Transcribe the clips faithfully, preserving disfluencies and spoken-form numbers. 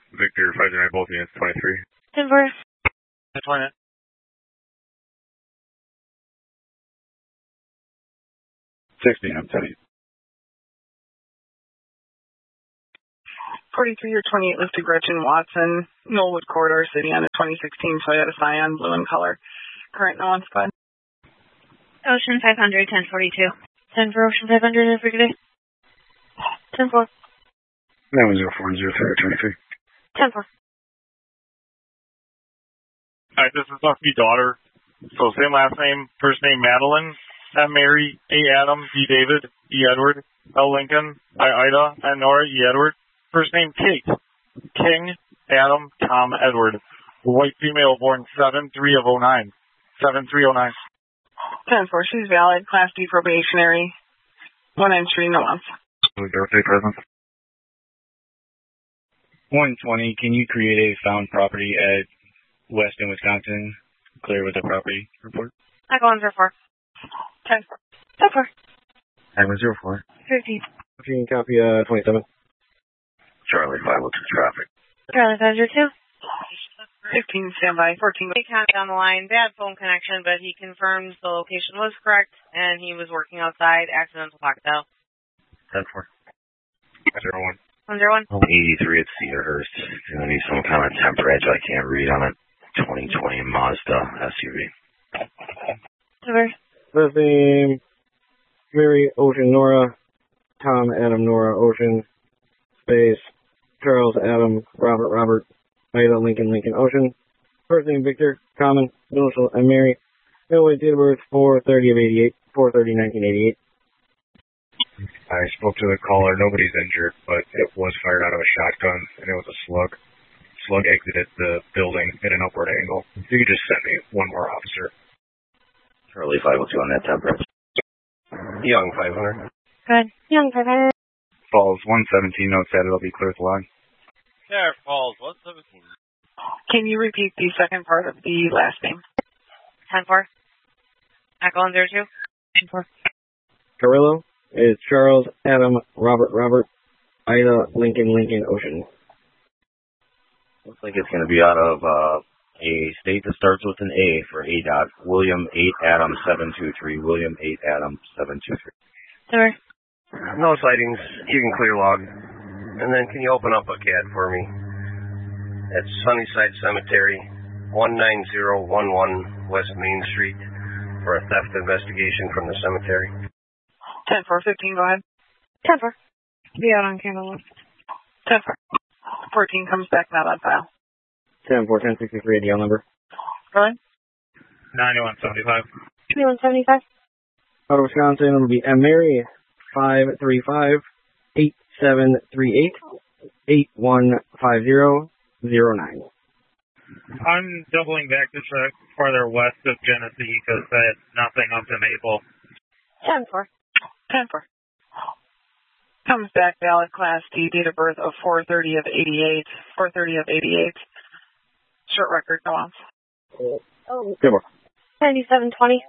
Victor, five zero nine, both units, twenty-three. ten four. Deployment. sixteen, I'm ten. forty-three or twenty-eight listed Gretchen Watson, Knollwood Corridor City on a twenty sixteen Toyota Scion, blue in color. Current no on spot. Ocean five hundred, ten forty-two. ten for Ocean five hundred, every day. ten four. nine one zero four zero three twenty-three. ten four. All right, this is Duffy's daughter. So same last name, first name Madeline, M Mary, A Adam, D David, E Edward, L Lincoln, I Ida, N Nora, E Edward. First name Kate, King, Adam, Tom, Edward. White female, born seven three of oh nine. seven three oh nine. ten four, she's valid, Class D probationary. One entry, no months. Birthday present. one twenty, can you create a found property at Weston, Wisconsin? Clear with the property report. I go on zero four. ten four. ten four. nine one zero four. fifteen. fifteen, copy, uh, twenty-seven. Charlie, five oh two traffic. Charlie five zero two. fifteen, standby. fourteen. He counted on the line. Bad phone connection, but he confirms the location was correct, and he was working outside. Accidental pocket dial. ten four. zero one. one zero one. eighty-three at Cedarhurst. Gonna need some kind of temperature I can't read on a twenty twenty Mazda S U V. Over. First name, Mary, Ocean, Nora, Tom, Adam, Nora, Ocean, space, Charles, Adam, Robert, Robert, Ida, Lincoln, Lincoln, Ocean. First name, Victor, common, initial, and Mary. Middle date of birth, four thirty of eighty-eight, four thirty nineteen eighty-eight. I spoke to the caller. Nobody's injured, but it was fired out of a shotgun, and it was a slug. Slug exited the building at an upward angle. If you could just send me one more officer. Charlie five oh two on that temperature. Young, five hundred. Good. Young five hundred. Falls, one seventeen, notes that it'll be clear with line. There, Falls, one seventeen. Can you repeat the second part of the last name? ten four. Echo on zero two. ten four. Carrillo is Charles, Adam, Robert, Robert, Ida, Lincoln, Lincoln, Ocean. Looks like it's going to be out of uh, a state that starts with an A for A dot. William eight Adam seven two three. William eight Adam seven two three. Over. No sightings. You can clear log. And then can you open up a C A D for me? At Sunnyside Cemetery, one nine zero one one West Main Street, for a theft investigation from the cemetery. ten four fifteen, go ahead. ten four. Be out on camera. ten four. fourteen comes back, not on file. ten four, ten sixty-three, D L number. Go ahead. ninety-one seventy-five. ninety-one seventy-five. Out of Wisconsin, it'll be M. Mary, five three five, eight seven three eight, eight one five zero, zero nine. I'm doubling back to check farther west of Genesee because I had nothing up to Maple. ten four. ten four. Comes back, valid Class D, date of birth of four thirty of eighty-eight, four thirty of eighty-eight. Short record, go on. Oh. Good work. ninety-seven twenty.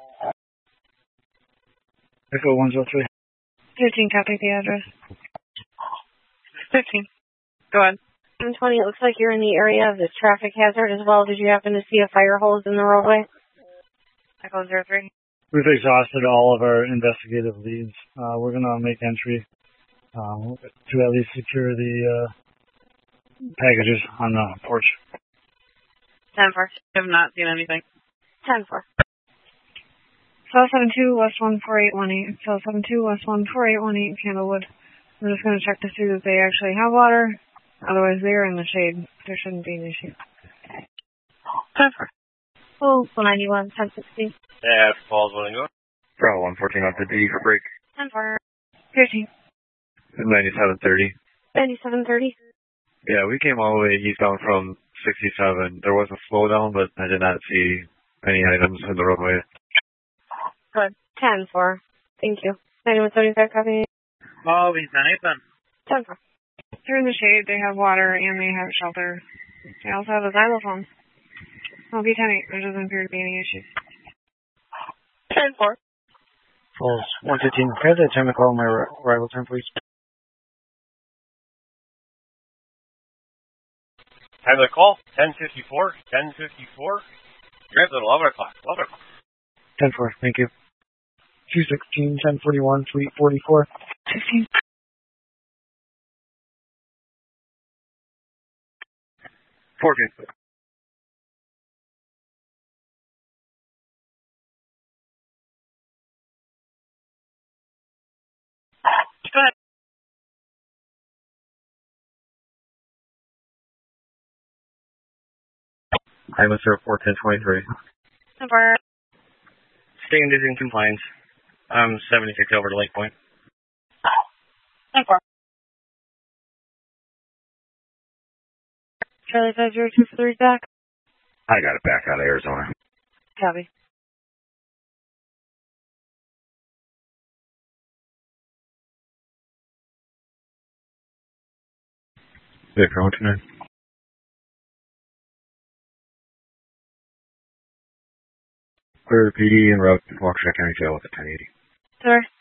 Echo one zero three. fifteen, copy the address. fifteen. Go ahead. seven twenty, it looks like you're in the area of this traffic hazard as well. Did you happen to see a fire hose in the roadway? Echo zero three. We've exhausted all of our investigative leads. Uh, we're going to make entry um, to at least secure the uh, packages on the porch. ten four. Have not seen anything. ten four. Cell seven two West one four eight one eight. Cell seven two West one four eight one eight, Candlewood. I'm just going to check to see that they actually have water. Otherwise, they're in the shade. There shouldn't be an issue. ten four. Oh, one ninety-one, ten sixty. Yeah, Falls, what are you doing? Bravo, one fourteen on the D for break. ten four. fifteen. ninety-seven thirty. ninety-seven thirty. Yeah, we came all the way eastbound from sixty-seven. There was a slowdown, but I did not see any items in the roadway. Good. ten four. Thank you. ninety-one seventy-five, copy. Oh, he's not even. ten four. They're in the shade. They have water and they have shelter. They also have a xylophone. I'll be ten eight. There doesn't appear to be any issues. ten four. Falls one fifteen. Can I have that time to call my arrival time, please? Time of the call, ten fifty-four, ten fifty-four. You're at eleven o'clock, eleven o'clock. ten four, thank you. two sixteen, ten forty-one, Suite forty-four. Fifteen. fourteen. Go ahead. Hi, Mister four ten twenty-three. Number. Stand is in compliance. I'm seventy-six over to Lake Point. ten four. Charlie five zero two three back. I got it back out of Arizona. Copy. Victor one two nine. Clear the P D and route to Waukesha County Jail with a ten eighty. Sir.